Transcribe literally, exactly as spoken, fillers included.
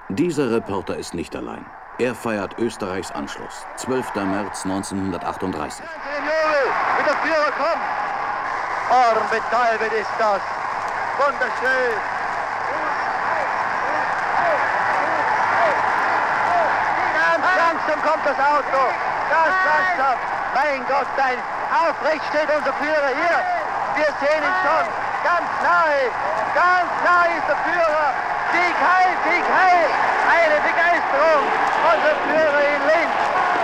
Dieser Reporter ist nicht allein. Er feiert Österreichs Anschluss. zwölfter März neunzehnhundertachtunddreißig. Mit der Führer kommt! Ohrenbetäubend ist das! Wunderschön! Ganz langsam kommt das Auto! Das langsam! Mein Gott, nein! Aufrecht steht unser Führer hier! Wir sehen ihn schon! Ganz nahe! Ganz nahe ist der Führer! Sieg heil! Sieg heil! Eine Begeisterung! Unser Führer in Linz!